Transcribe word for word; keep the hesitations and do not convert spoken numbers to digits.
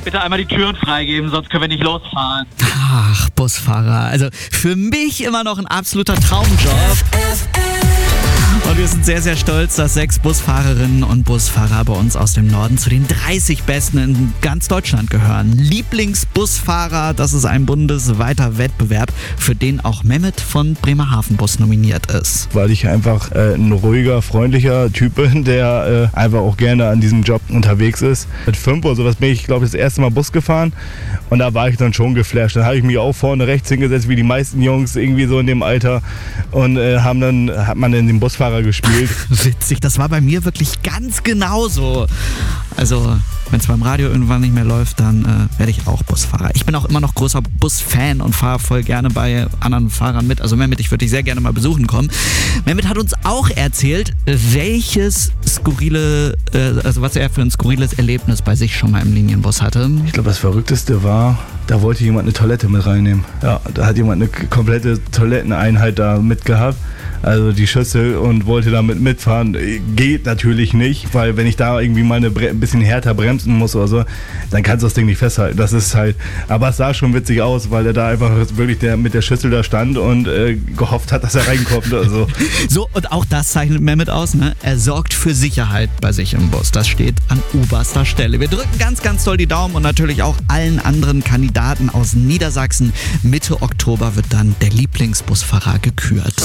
Bitte einmal die Türen freigeben, sonst können wir nicht losfahren. Ach, Busfahrer. Also für mich immer noch ein absoluter Traumjob. Und wir sind sehr, sehr stolz, dass sechs Busfahrerinnen und Busfahrer bei uns aus dem Norden zu den dreißig Besten in ganz Deutschland gehören. Lieblingsbusfahrer, das ist ein bundesweiter Wettbewerb, für den auch Mehmet von Bremerhaven Bus nominiert ist. Weil ich einfach äh, ein ruhiger, freundlicher Typ bin, der äh, einfach auch gerne an diesem Job unterwegs ist. Mit fünf oder sowas bin ich, glaube ich, das erste Mal Bus gefahren und da war ich dann schon geflasht. Dann habe ich mich auch vorne rechts hingesetzt, wie die meisten Jungs irgendwie so in dem Alter und äh, haben dann, hat man in den Busfahrer gespielt. Witzig, das war bei mir wirklich ganz genauso. Also, wenn es beim Radio irgendwann nicht mehr läuft, dann äh, werde ich auch Busfahrer. Ich bin auch immer noch großer Busfan und fahre voll gerne bei anderen Fahrern mit. Also Mehmet, ich würde dich sehr gerne mal besuchen kommen. Mehmet hat uns auch erzählt, welches skurrile, äh, also was er für ein skurriles Erlebnis bei sich schon mal im Linienbus hatte. Ich glaube, das Verrückteste war, da wollte jemand eine Toilette mit reinnehmen. Ja, da hat jemand eine komplette Toiletteneinheit da mitgehabt. Also die Schüssel und wollte damit mitfahren. Geht natürlich nicht, weil wenn ich da irgendwie mal eine Bre- ein bisschen härter bremsen muss oder so, dann kannst du das Ding nicht festhalten. Das ist halt, aber es sah schon witzig aus, weil er da einfach wirklich der, mit der Schüssel da stand und äh, gehofft hat, dass er reinkommt. Also. So, und auch das zeichnet Mehmet aus, ne? Er sorgt für Sicherheit bei sich im Bus. Das steht an oberster Stelle. Wir drücken ganz, ganz doll die Daumen und natürlich auch allen anderen Kandidaten aus Niedersachsen. Mitte Oktober wird dann der Lieblingsbusfahrer gekürt.